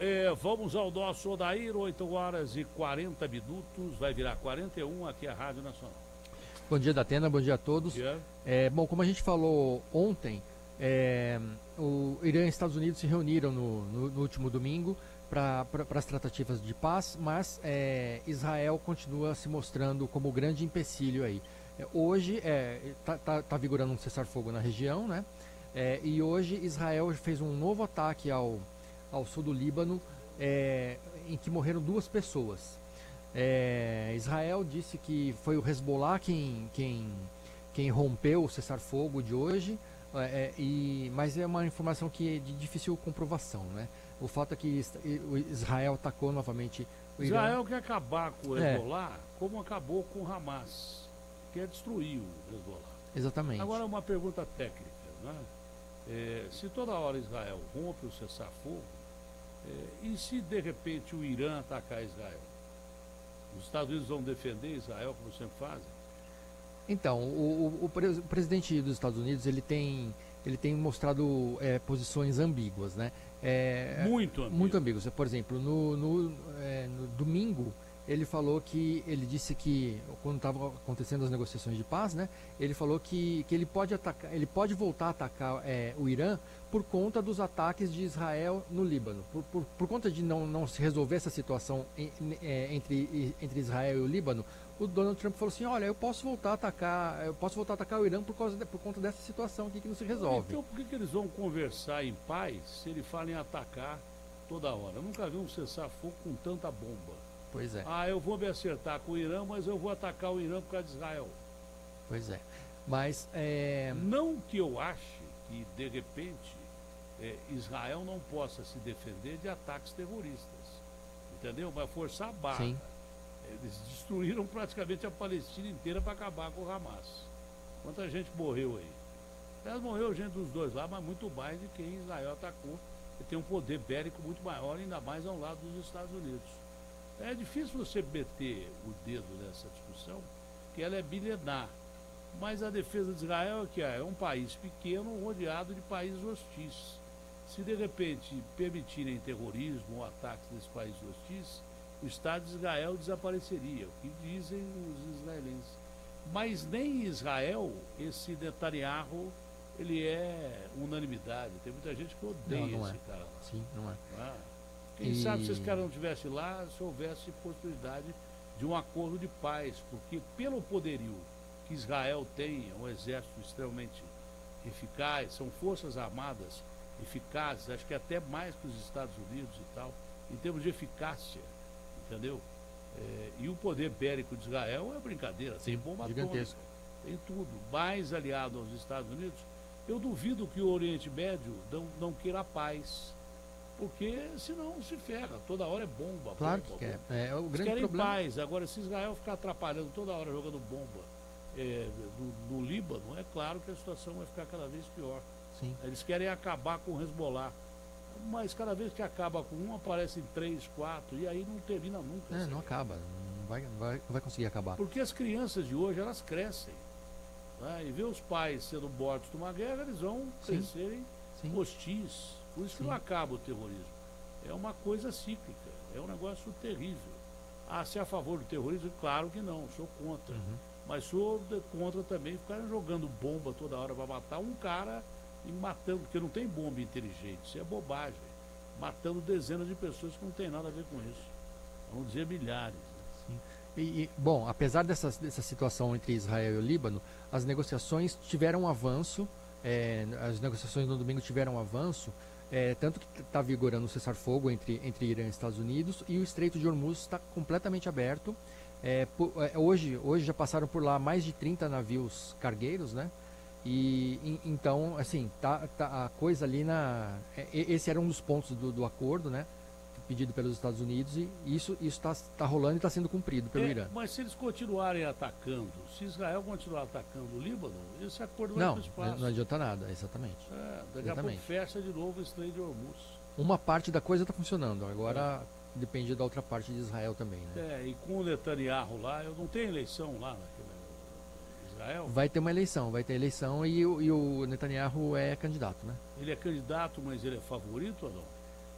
Vamos ao nosso Odair, 8 horas e 40 minutos, vai virar 41 aqui a Rádio Nacional. Bom dia, Datena, bom dia a todos. Bom dia. Bom, como a gente falou ontem, o Irã e Estados Unidos se reuniram no último domingo para as tratativas de paz, mas Israel continua se mostrando como o grande empecilho aí. Hoje está vigorando um cessar-fogo na região, né? E hoje Israel fez um novo ataque ao sul do Líbano, em que morreram 2 pessoas. Israel disse que foi o Hezbollah quem rompeu o cessar-fogo de hoje, mas é uma informação que é de difícil comprovação, né? O fato é que Israel atacou novamente o Irã. Israel quer acabar com o Hezbollah como acabou com o Hamas, quer destruir o Hezbollah. Exatamente. Agora uma pergunta técnica, né? Se toda hora Israel rompe o cessar-fogo, e se de repente o Irã atacar Israel? Os Estados Unidos vão defender Israel, como sempre fazem? Então, o presidente dos Estados Unidos ele tem mostrado posições ambíguas, né? Muito ambíguas. Por exemplo, no domingo ele disse que quando estavam acontecendo as negociações de paz, né? Ele falou que ele pode voltar a atacar o Irã por conta dos ataques de Israel no Líbano, por conta de não se resolver essa situação entre Israel e o Líbano. O Donald Trump falou assim: olha, eu posso voltar a atacar o Irã por conta dessa situação aqui que não se resolve. Então por que eles vão conversar em paz se ele fala em atacar toda hora? Eu nunca vi um cessar-fogo com tanta bomba. Pois é. Eu vou me acertar com o Irã, mas eu vou atacar o Irã por causa de Israel. Pois é. Mas não que eu ache que, de repente, Israel não possa se defender de ataques terroristas. Entendeu? Vai forçar a barra. Sim. Eles destruíram praticamente a Palestina inteira para acabar com o Hamas. Quanta gente morreu aí? Aliás, morreu gente dos dois lá, mas muito mais de quem Israel atacou. E tem um poder bélico muito maior, ainda mais ao lado dos Estados Unidos. É difícil você meter o dedo nessa discussão, que ela é milenar. Mas a defesa de Israel é que é um país pequeno rodeado de países hostis. Se de repente permitirem terrorismo ou ataques desses países hostis, o Estado de Israel desapareceria, o que dizem os israelenses. Mas nem em Israel esse Netanyahu ele é unanimidade. Tem muita gente que odeia esse cara lá. Sim, não é. Quem sabe se esse cara não estivesse lá, se houvesse possibilidade de um acordo de paz, porque pelo poderio que Israel tem, é um exército extremamente eficaz, são forças armadas eficazes, acho que até mais que os Estados Unidos e tal, em termos de eficácia, entendeu? E o poder bélico de Israel é brincadeira, tem bomba atômica, tem tudo, mais aliado aos Estados Unidos. Eu duvido que o Oriente Médio não queira a paz, porque senão se ferra, toda hora é bomba. Claro bomba, que bomba. é o grande querem problema. paz. Agora, se Israel ficar atrapalhando toda hora jogando bomba no Líbano, é claro que a situação vai ficar cada vez pior. Sim. Eles querem acabar com o Hezbollah, mas cada vez que acaba com um, aparecem 3, 4, e aí não termina nunca. Não acaba, não vai conseguir acabar. Porque as crianças de hoje, elas crescem. Né? E ver os pais sendo mortos numa guerra, eles vão crescerem hostis. Por isso que não acaba o terrorismo. É uma coisa cíclica, é um negócio terrível. Se é a favor do terrorismo? Claro que não, sou contra. Mas sou contra também ficarem jogando bomba toda hora para matar um cara e matando, porque não tem bomba inteligente, isso é bobagem. Matando dezenas de pessoas que não tem nada a ver com isso. Vamos dizer milhares. Sim. Bom, apesar dessa situação entre Israel e o Líbano, as negociações tiveram um avanço, as negociações no domingo tiveram um avanço, tanto que está vigorando o cessar-fogo entre Irã e Estados Unidos, e o Estreito de Hormuz está completamente aberto. Hoje já passaram por lá mais de 30 navios cargueiros, né? E então, assim, tá a coisa ali esse era um dos pontos do acordo, né? Pedido pelos Estados Unidos, e isso está rolando e está sendo cumprido pelo Irã. Mas se eles continuarem atacando, se Israel continuar atacando o Líbano, esse acordo vai para o espaço. Não adianta nada, exatamente. Daqui a pouco fecha de novo o Estreito de Hormuz. Uma parte da coisa está funcionando, agora depende da outra parte de Israel também, né? E com o Netanyahu lá, eu não tenho eleição lá Israel? Vai ter eleição e o Netanyahu é candidato, né? Ele é candidato, mas ele é favorito ou não?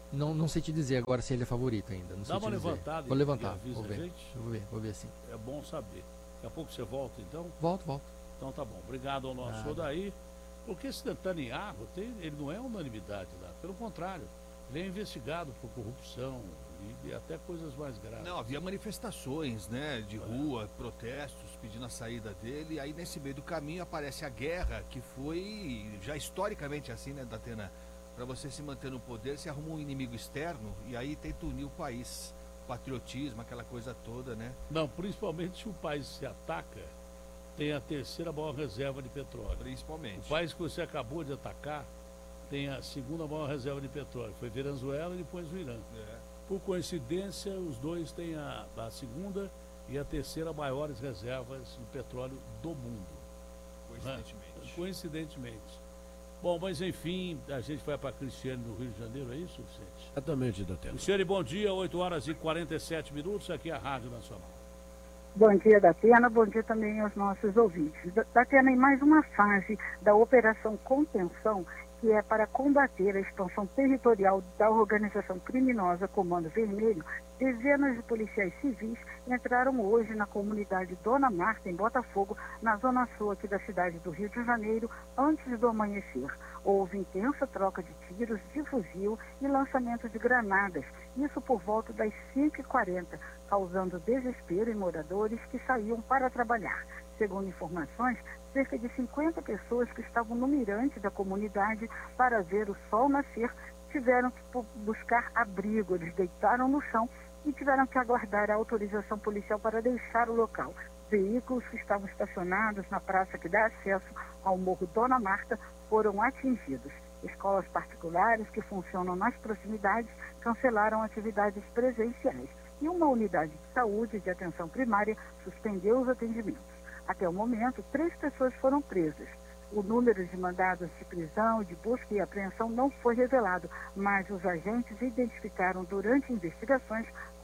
Não sei te dizer agora se ele é favorito ainda. Não sei Dá te uma dizer. levantada Vou levantar, avisa vou a ver. gente. Vou ver sim. É bom saber. Daqui a pouco você volta, então? Volto. Então tá bom. Obrigado ao nosso Odair. Porque esse Netanyahu, ele não é unanimidade lá. Pelo contrário, ele é investigado por corrupção e até coisas mais graves. Não, havia manifestações, né, de rua, protestos pedindo a saída dele. E aí nesse meio do caminho aparece a guerra, que foi já historicamente assim, né, Datena? Para você se manter no poder, você arruma um inimigo externo e aí tenta unir o país. Patriotismo, aquela coisa toda, né? Não, principalmente se o país se ataca, tem a terceira maior reserva de petróleo. Principalmente. O país que você acabou de atacar tem a segunda maior reserva de petróleo. Foi Venezuela e depois o Irã. É. Por coincidência, os dois têm a segunda e a terceira maiores reservas de petróleo do mundo. Coincidentemente. Coincidentemente. Bom, mas enfim, a gente vai para Cristiane no Rio de Janeiro, é isso, Vicente? Exatamente, Datena. Cristiane, bom dia, 8 horas e 47 minutos, aqui é a Rádio Nacional. Bom dia, Datena. Bom dia também aos nossos ouvintes. Datena, em mais uma fase da Operação Contenção, que é para combater a expansão territorial da organização criminosa Comando Vermelho, dezenas de policiais civis entraram hoje na comunidade Dona Marta, em Botafogo, na zona sul aqui da cidade do Rio de Janeiro, antes do amanhecer. Houve intensa troca de tiros de fuzil e lançamento de granadas, isso por volta das 5h40, causando desespero em moradores que saíam para trabalhar. Segundo informações, cerca de 50 pessoas que estavam no mirante da comunidade para ver o sol nascer tiveram que buscar abrigo. Eles deitaram no chão e tiveram que aguardar a autorização policial para deixar o local. Veículos que estavam estacionados na praça que dá acesso ao Morro Dona Marta foram atingidos. Escolas particulares que funcionam nas proximidades cancelaram atividades presenciais. E uma unidade de saúde de atenção primária suspendeu os atendimentos. Até o momento, 3 pessoas foram presas. O número de mandados de prisão, de busca e apreensão não foi revelado, mas os agentes identificaram durante investigações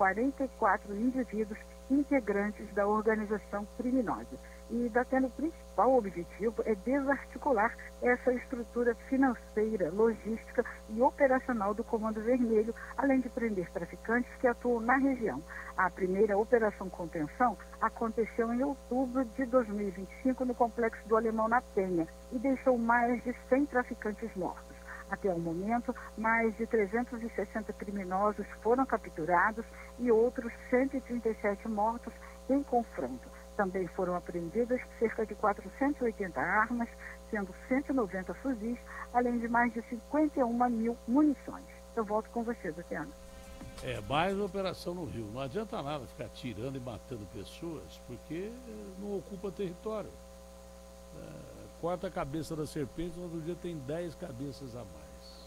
44 indivíduos integrantes da organização criminosa. E o principal objetivo é desarticular essa estrutura financeira, logística e operacional do Comando Vermelho, além de prender traficantes que atuam na região. A primeira operação contenção aconteceu em outubro de 2025 no Complexo do Alemão, na Penha, e deixou mais de 100 traficantes mortos. Até o momento, mais de 360 criminosos foram capturados e outros 137 mortos em confronto. Também foram apreendidas cerca de 480 armas, sendo 190 fuzis, além de mais de 51 mil munições. Eu volto com você, Luciano. É, mais operação no Rio. Não adianta nada ficar tirando e matando pessoas, porque não ocupa território. Corta a cabeça da serpente, no outro dia tem 10 cabeças a mais.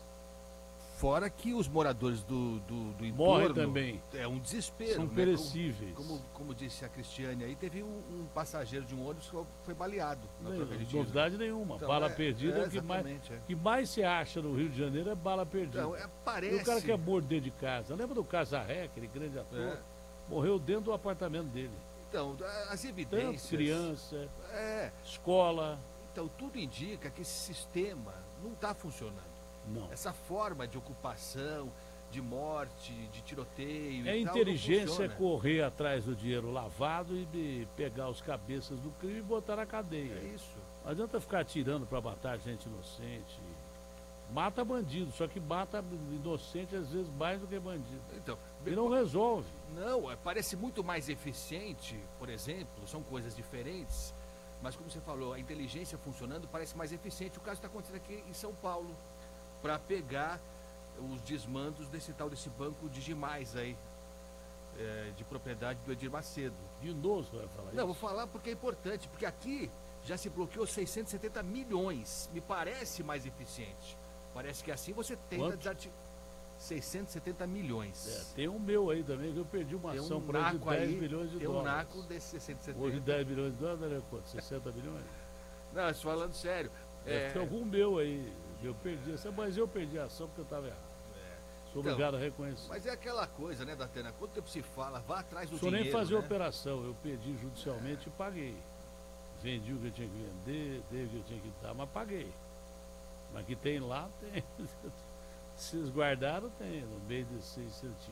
Fora que os moradores do entorno... Morrem também. É um desespero. São né? perecíveis. Como disse a Cristiane aí, teve um passageiro de um ônibus que foi baleado na troca de tiros. Novidade nenhuma. Então, bala perdida, o que mais se acha no Rio de Janeiro é bala perdida. Então, parece... E o cara quer morder de casa. Lembra do Casarré, aquele grande ator? Morreu dentro do apartamento dele. Então, as evidências... Tanto criança, escola... Então, tudo indica que esse sistema não está funcionando. Não. Essa forma de ocupação, de morte, de tiroteio É e tal, inteligência correr atrás do dinheiro lavado e de pegar os cabeças do crime e botar na cadeia. É isso. Não adianta ficar atirando para matar gente inocente. Mata bandido, só que mata inocente às vezes mais do que bandido. Então, e não resolve. Não, parece muito mais eficiente, por exemplo, são coisas diferentes, mas como você falou, a inteligência funcionando parece mais eficiente. O caso está acontecendo aqui em São Paulo, para pegar os desmandos desse banco Digimais aí, de propriedade do Edir Macedo. De novo vai falar isso? Não, vou falar porque é importante, porque aqui já se bloqueou 670 milhões, me parece mais eficiente. Parece que assim você tenta desarticular 670 milhões. Tem um meu aí também, que eu perdi uma ação por aí de 10 bilhões de dólares. Tem um naco desses 670. Hoje 10 bilhões de dólares é quanto? 60 bilhões? Não, estou falando sério. Tem algum meu aí. Eu perdi essa, mas eu perdi a ação porque eu estava errado. Sou obrigado a reconhecer. Mas é aquela coisa, né, Datena? Quanto tempo se fala, vá atrás do dinheiro. Só nem fazer né? operação, eu perdi judicialmente e paguei. Vendi o que eu tinha que vender, dei o que eu tinha que dar, mas paguei. Mas que tem lá, tem. Se eles guardaram, tem, no meio desses 6 centímetros.